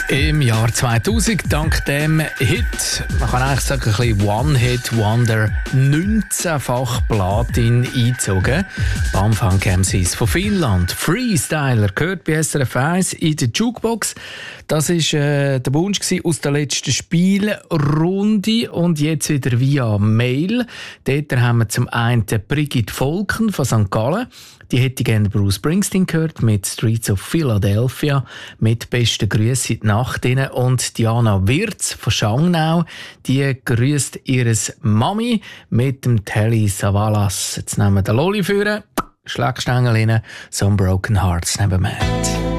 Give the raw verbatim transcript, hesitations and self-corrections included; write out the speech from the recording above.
Im Jahr zweitausend, dank dem Hit, man kann eigentlich sagen, ein bisschen One-Hit-Wonder, neunzehnfach Platin eingezogen. Bamfang M Cs von Finnland. Freestyler gehört bei S R F eins in der Jukebox. Das war äh, der Wunsch aus der letzten Spielrunde und jetzt wieder via Mail. Dort haben wir zum einen Brigitte Volken von Sankt Gallen. Die hätte gerne Bruce Springsteen gehört mit Streets of Philadelphia. Mit besten Grüßen in die Nacht rein. Und Diana Wirz von Schangnau, die grüßt ihres Mami mit dem Telly Savalas. Jetzt nehmen wir den Lolli führen, Schlagstängel rein, so ein Broken Hearts neben Matt.